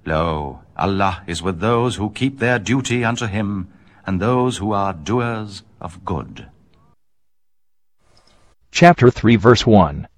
Lo, Allah is with those who keep their duty unto him, and those who are doers of good. Chapter 3 verse 1.